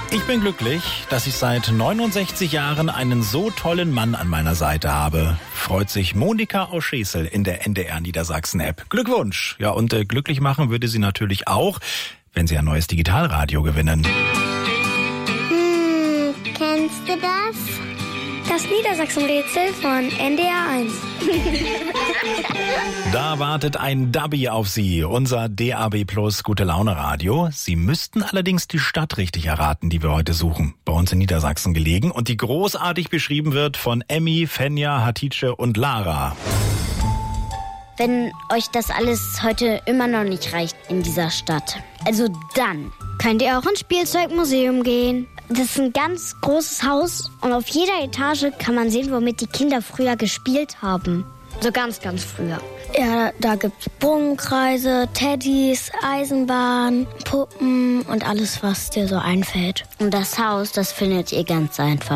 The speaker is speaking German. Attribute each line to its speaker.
Speaker 1: Ich bin glücklich, dass ich seit 69 Jahren einen so tollen Mann an meiner Seite habe. Freut sich Monika aus Schesel in der NDR Niedersachsen-App. Glückwunsch! Ja, und glücklich machen würde sie natürlich auch, wenn sie ein neues Digitalradio gewinnen.
Speaker 2: Kennst du das? Das Niedersachsen-Rätsel von NDR 1.
Speaker 1: Da wartet ein Dubby auf Sie, unser DAB Plus Gute-Laune-Radio. Sie müssten allerdings die Stadt richtig erraten, die wir heute suchen. Bei uns in Niedersachsen gelegen und die großartig beschrieben wird von Emmy, Fenja, Hatice und Lara.
Speaker 2: Wenn euch das alles heute immer noch nicht reicht in dieser Stadt, also dann könnt ihr auch ins Spielzeugmuseum gehen. Das ist ein ganz großes Haus und auf jeder Etage kann man sehen, womit die Kinder früher gespielt haben. So ganz, ganz früher. Ja, da gibt's Sprungkreise, Teddys, Eisenbahn, Puppen und alles, was dir so einfällt. Und das Haus, das findet ihr ganz einfach.